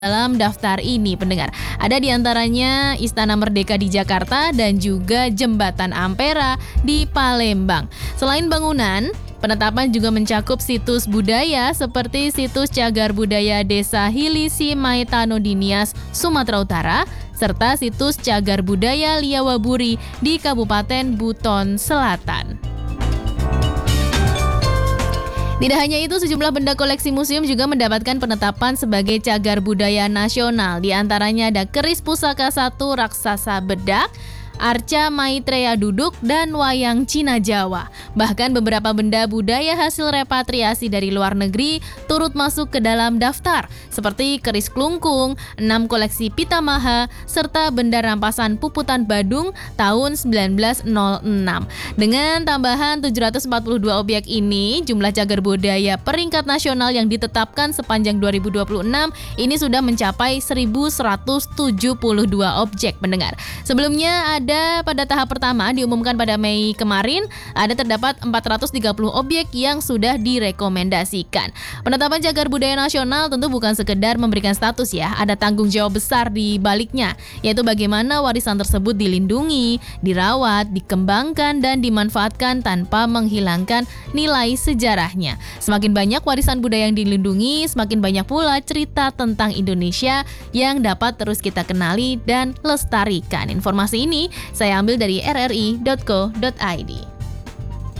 dalam daftar ini, pendengar. Ada di antaranya Istana Merdeka di Jakarta dan juga Jembatan Ampera di Palembang. Selain bangunan, penetapan juga mencakup situs budaya seperti situs Cagar Budaya Desa Hilisi Maitano Dinias, Sumatera Utara, serta situs Cagar Budaya Liawaburi di Kabupaten Buton Selatan. Tidak hanya itu, sejumlah benda koleksi museum juga mendapatkan penetapan sebagai cagar budaya nasional. Di antaranya ada keris pusaka 1 raksasa bedak, arca Maitreya duduk, dan wayang Cina Jawa. Bahkan beberapa benda budaya hasil repatriasi dari luar negeri turut masuk ke dalam daftar, seperti keris klungkung, 6 koleksi Pitamaha, serta benda rampasan Puputan Badung tahun 1906. Dengan tambahan 742 objek ini, jumlah cagar budaya peringkat nasional yang ditetapkan sepanjang 2026 ini sudah mencapai 1.172 objek, pendengar. Sebelumnya pada tahap pertama diumumkan pada Mei kemarin, ada terdapat 430 objek yang sudah direkomendasikan. Penetapan cagar budaya nasional tentu bukan sekedar memberikan status ya, ada tanggung jawab besar di baliknya, yaitu bagaimana warisan tersebut dilindungi, dirawat, dikembangkan, dan dimanfaatkan tanpa menghilangkan nilai sejarahnya. Semakin banyak warisan budaya yang dilindungi, semakin banyak pula cerita tentang Indonesia yang dapat terus kita kenali dan lestarikan. Informasi ini saya ambil dari rri.co.id.